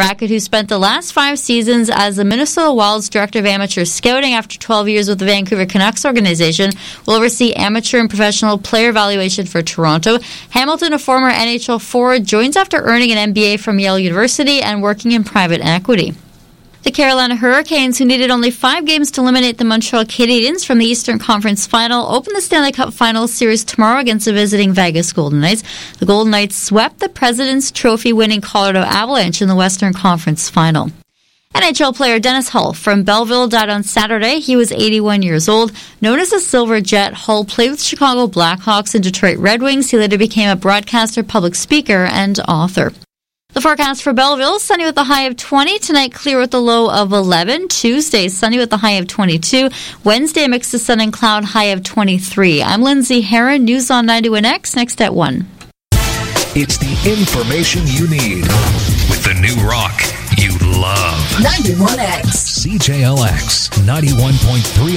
Hackett, who spent the last 5 seasons as the Minnesota Wild's Director of Amateur Scouting after 12 years with the Vancouver Canucks organization, will oversee amateur and professional player evaluation for Toronto. Hamilton, a former NHL forward, joins after earning an MBA from Yale University and working in private equity. The Carolina Hurricanes, who needed only 5 games to eliminate the Montreal Canadiens from the Eastern Conference Final, open the Stanley Cup Finals series tomorrow against the visiting Vegas Golden Knights. The Golden Knights swept the President's Trophy-winning Colorado Avalanche in the Western Conference Final. NHL player Dennis Hull from Belleville died on Saturday. He was 81 years old. Known as the Silver Jet, Hull played with Chicago Blackhawks and Detroit Red Wings. He later became a broadcaster, public speaker, and author. The forecast for Belleville, sunny with a high of 20. Tonight, clear with a low of 11. Tuesday, sunny with a high of 22. Wednesday, a mix of sun and cloud, high of 23. I'm Lindsay Herron, News on 91X, next at 1. It's the information you need with the new rock you love. 91X. CJLX 91.3